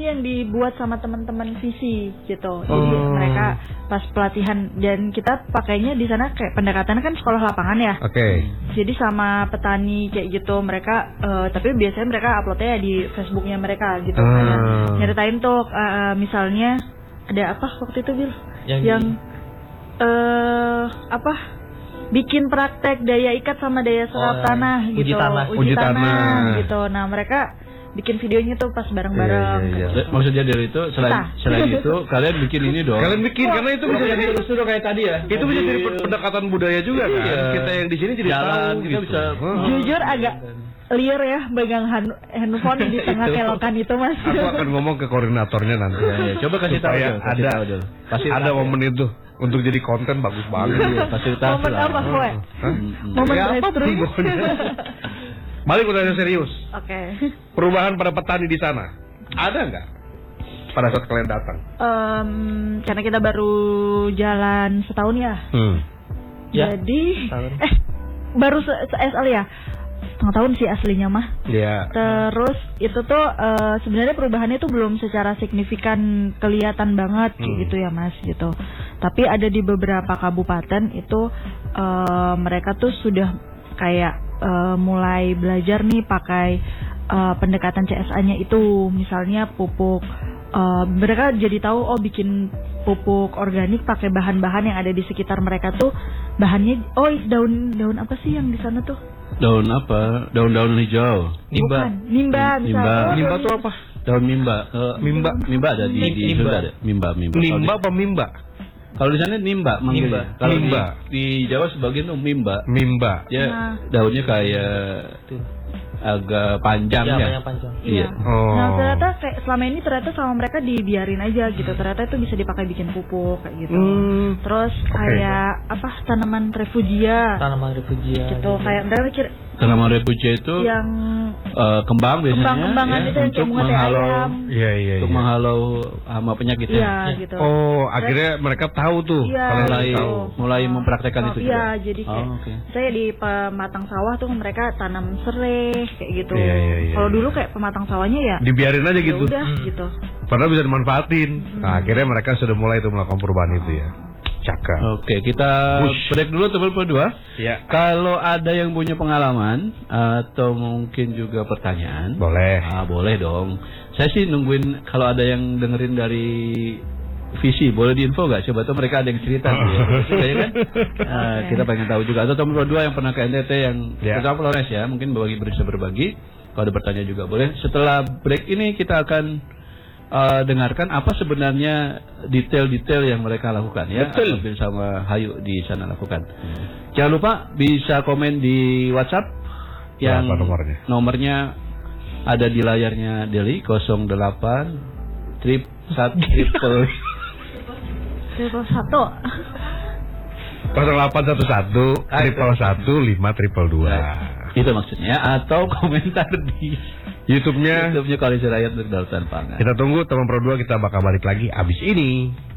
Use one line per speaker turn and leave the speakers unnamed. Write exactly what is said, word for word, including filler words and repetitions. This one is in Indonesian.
ini yang dibuat sama teman-teman visi gitu. Jadi oh. mereka pas pelatihan dan kita pakainya di sana kayak pendekatan kan sekolah lapangan ya.
Oke. Okay.
Jadi sama petani kayak gitu mereka, uh, tapi biasanya mereka uploadnya di Facebooknya mereka gitu. Hmm. Kayak nyeritain tuh uh, misalnya ada apa waktu itu Bil? Yang, yang uh, apa? Bikin praktek daya ikat sama daya serap oh, tanah
uji
gitu,
tanah.
uji,
uji
tanah,
tanah
gitu. Nah mereka bikin videonya tuh pas bareng-bareng.
Iya, iya, iya. Maksudnya dari itu selain kita. selain itu kalian bikin ini dong.
Kalian bikin oh, karena itu bisa jadi
sudah kayak tadi ya.
Itu bisa jadi pendekatan budaya juga kan. Iya. Kita yang di sini jadi
jalan
tahu
kita
gitu.
bisa.
Oh. Jujur agak liar ya pegang handphone di tengah kelokan itu Mas.
Aku akan ngomong ke koordinatornya nanti.
Ya, ya. Coba kasih tahu ya.
Ada pasti ada momen itu. Untuk jadi konten bagus banget.
Iya, fasilitasi.
Momen apa, Kowe? Momen
ya, apa pun. Balik udah serius.
Oke. Okay.
Perubahan pada petani di sana ada nggak pada saat kalian datang?
Um, karena kita baru jalan setahun ya.
Hmm.
Jadi,
ya,
eh baru se-S L ya. Setengah tahun sih aslinya mah.
Iya.
Terus itu tuh uh, sebenarnya perubahannya tuh belum secara signifikan kelihatan banget hmm. gitu ya Mas gitu. Tapi ada di beberapa kabupaten itu uh, mereka tuh sudah kayak uh, mulai belajar nih pakai uh, pendekatan C S A-nya itu, misalnya pupuk. Uh, mereka jadi tahu oh bikin pupuk organik pakai bahan-bahan yang ada di sekitar mereka tuh bahannya oh daun-daun apa sih yang di sana tuh?
Daun apa? Daun-daun hijau.
Nimba. Bukan, nimba.
Nimba.
Oh,
nimba tuh apa?
Daun mimba. Uh,
mimba.
Mimba ada di di Sunda ada. Mimba, mimba.
Mimba apa mimba?
Kalau di sana nimba manggilnya. Kalau di, di Jawa sebagian tuh mimba.
Mimba.
Ya, nah. Daunnya kayak agak panjang ya.
Ya, panjang.
Iya. Oh. Nah, ternyata kayak selama ini ternyata sama mereka dibiarin aja gitu. Ternyata itu bisa dipakai bikin pupuk kayak gitu. Hmm. Terus kayak okay. apa tanaman refugia.
Tanaman refugia.
Gitu. Kayak mereka kira
tanaman refugia itu
yang
uh, kembang biasanya
kembang-kembangan
ya,
itu yang
untuk menghalau
iya iya
untuk
iya.
menghalau hama penyakitnya.
Iya, gitu.
Oh, akhirnya terus, mereka tahu tuh
iya,
kalau
mulai
gitu.
mulai mempraktekkan
oh,
itu
iya,
juga.
Iya, jadi kayak oh, okay. saya di pematang sawah tuh mereka tanam serai kayak gitu.
Iya, iya, iya.
Kalau dulu kayak pematang sawahnya ya
dibiarin aja gitu.
Udah hmm. gitu.
Padahal bisa dimanfaatin. Hmm. Nah, akhirnya mereka sudah mulai itu melakukan perubahan oh. itu ya. Cakep.
Oke, kita Bush. break dulu tebel berdua.
Ya.
Kalau ada yang punya pengalaman atau mungkin juga pertanyaan,
boleh.
Ah, boleh dong. Saya sih nungguin kalau ada yang dengerin dari visi, boleh diinfo nggak? Coba tuh mereka ada yang cerita, ya. Kayaknya kan? Uh, kita pengen tahu juga. Atau teman berdua yang pernah ke N T T yang
ya.
pertama Flores ya, mungkin berbagi bisa berbagi. Kalau ada bertanya juga boleh. Setelah break ini kita akan Uh, dengarkan apa sebenarnya detail-detail yang mereka lakukan ya.
Betul.
Atau sama Hayu di sana lakukan. Hmm. Jangan lupa bisa komen di WhatsApp yang
apa nomornya?
Nomornya ada di layarnya Deli nol delapan trip satu triple
triple satu
nol delapan satu satu triple satu lima triple dua.
Itu maksudnya atau komentar di YouTube-nya
YouTube-nya
YouTube-nya Koalisi Rakyat Berdaulat Pangan.
Kita tunggu teman Pro dua, kita bakal balik lagi abis ini.